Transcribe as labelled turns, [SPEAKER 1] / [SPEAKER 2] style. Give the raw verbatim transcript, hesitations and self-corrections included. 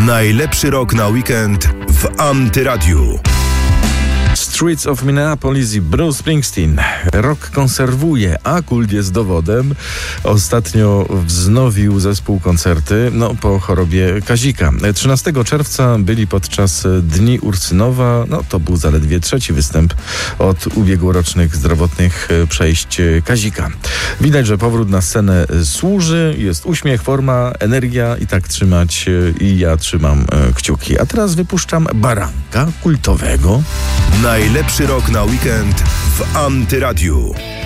[SPEAKER 1] Najlepszy rok na weekend w Antyradiu.
[SPEAKER 2] Streets of Minneapolis i Bruce Springsteen. Rock konserwuje, a kult jest dowodem. Ostatnio wznowił zespół koncerty, no po chorobie Kazika. trzynastego czerwca byli podczas Dni Ursynowa. No to był zaledwie trzeci występ od ubiegłorocznych zdrowotnych przejść Kazika. Widać, że powrót na scenę służy, jest uśmiech, forma, energia i tak trzymać i ja trzymam kciuki. A teraz wypuszczam baranka kultowego.
[SPEAKER 1] Najlepszy rok na weekend w Antyradiu.